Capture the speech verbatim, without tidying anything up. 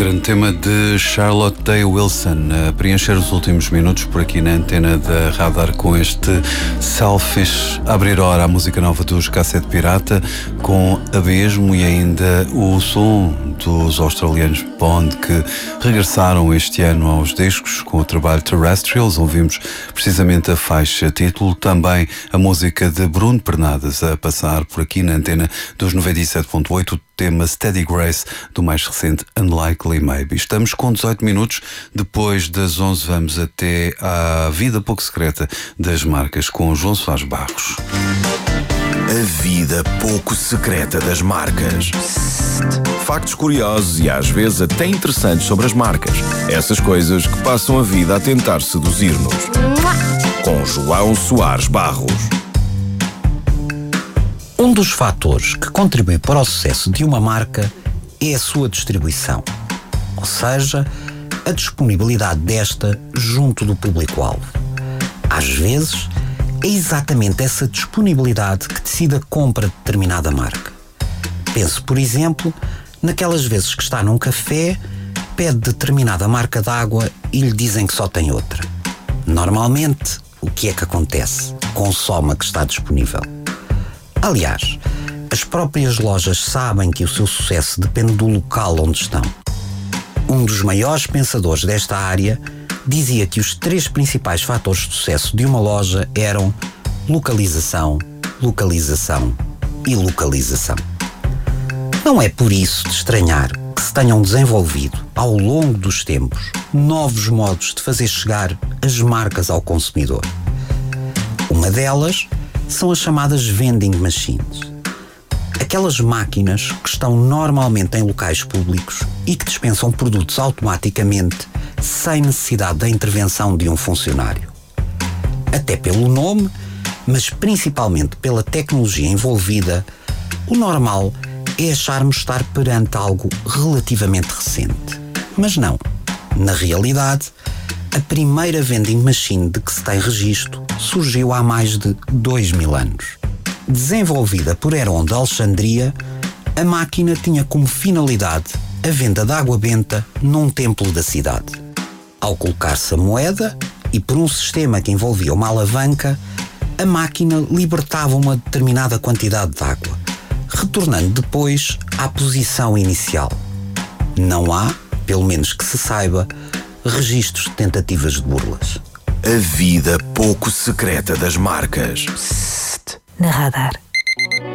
grande tema de Charlotte Day Wilson a preencher os últimos minutos por aqui na antena da Radar com este Selfish, a abrir hora a música nova dos Cassete Pirata com Abismo e ainda o som dos australianos Bond que regressaram este ano aos discos com o trabalho Terrestrials. Ouvimos precisamente a faixa título, também a música de Bruno Pernadas a passar por aqui na antena dos noventa e sete ponto oito, o tema Steady Grace do mais recente Unlikely Maybe. Estamos com dezoito minutos, depois das onze vamos até à vida pouco secreta das marcas com João Soares Barros. A vida pouco secreta das marcas. Factos curiosos e às vezes até interessantes sobre as marcas. Essas coisas que passam a vida a tentar seduzir-nos. Com João Soares Barros. Um dos fatores que contribui para o sucesso de uma marca é a sua distribuição, ou seja, a disponibilidade desta junto do público-alvo. Às vezes, é exatamente essa disponibilidade que decide a compra de determinada marca. Pense, por exemplo, naquelas vezes que está num café, pede determinada marca de água e lhe dizem que só tem outra. Normalmente, o que é que acontece? Consome a que está disponível. Aliás, as próprias lojas sabem que o seu sucesso depende do local onde estão. Um dos maiores pensadores desta área dizia que os três principais fatores de sucesso de uma loja eram localização, localização e localização. Não é por isso de estranhar que se tenham desenvolvido, ao longo dos tempos, novos modos de fazer chegar as marcas ao consumidor. Uma delas são as chamadas vending machines. Aquelas máquinas que estão normalmente em locais públicos e que dispensam produtos automaticamente sem necessidade da intervenção de um funcionário. Até pelo nome, mas principalmente pela tecnologia envolvida, o normal é acharmos estar perante algo relativamente recente. Mas não. Na realidade, a primeira vending machine de que se tem registro surgiu há mais de dois mil anos. Desenvolvida por Herón de Alexandria, a máquina tinha como finalidade a venda de água benta num templo da cidade. Ao colocar-se a moeda, e por um sistema que envolvia uma alavanca, a máquina libertava uma determinada quantidade de água, retornando depois à posição inicial. Não há, pelo menos que se saiba, registros de tentativas de burlas. A vida pouco secreta das marcas. Na Radar.